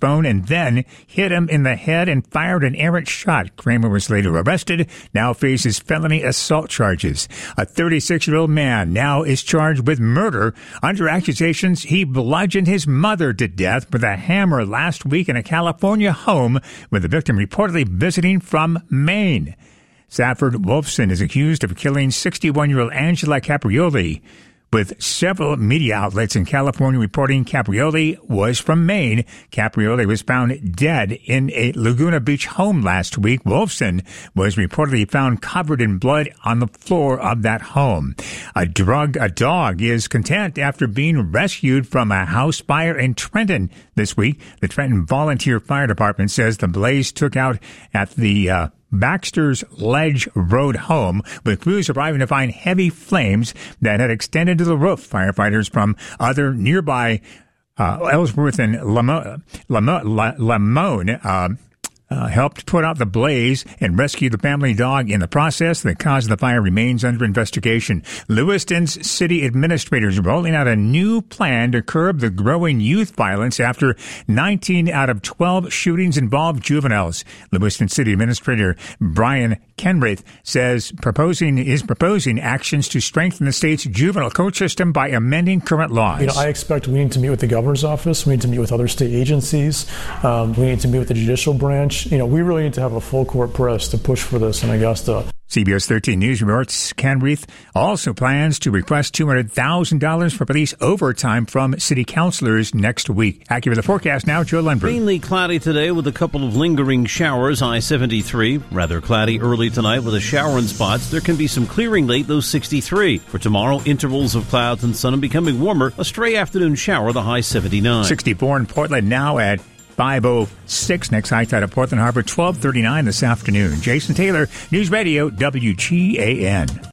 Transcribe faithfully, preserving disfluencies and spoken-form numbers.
phone and then hit him in the head and fired an errant shot. Kramer was later arrested, now faces felony assault charges. A thirty-six-year-old man now is charged with murder under accusations he bludgeoned his mother to death with a hammer last week in a California home, with the victim reportedly visiting from Maine. Safford Wolfson is accused of killing sixty-one-year-old Angela Caprioli, with several media outlets in California reporting Caprioli was from Maine. Caprioli was found dead in a Laguna Beach home last week. Wolfson was reportedly found covered in blood on the floor of that home. A drug, a dog is content after being rescued from a house fire in Trenton this week. The Trenton Volunteer Fire Department says the blaze took out at the uh, Baxter's Ledge Road home, with crews arriving to find heavy flames that had extended to the roof. Firefighters from other nearby uh, Ellsworth and Lamone, Lamone uh, uh, helped put out the blaze and rescue the family dog in the process. The cause of the fire remains under investigation. Lewiston's city administrators rolling out a new plan to curb the growing youth violence after nineteen out of twelve shootings involved juveniles. Lewiston City Administrator Brian Kenrath says proposing is proposing actions to strengthen the state's juvenile court system by amending current laws. You know, I expect we need to meet with the governor's office. We need to meet with other state agencies. Um, we need to meet with the judicial branch. You know, we really need to have a full court press to push for this in Augusta. C B S thirteen News reports Kenreath also plans to request two hundred thousand dollars for police overtime from city councilors next week. Accurate the forecast now, Joe Lundberg. Mainly cloudy today with a couple of lingering showers. I seventy-three, rather cloudy early tonight with a shower in spots. There can be some clearing late, though sixty-three. For tomorrow, intervals of clouds and sun and becoming warmer. A stray afternoon shower, the high seventy-nine. sixty-four in Portland now at five oh six. Next high tide at Portland Harbor, twelve thirty-nine this afternoon. Jason Taylor, News Radio, W G A N.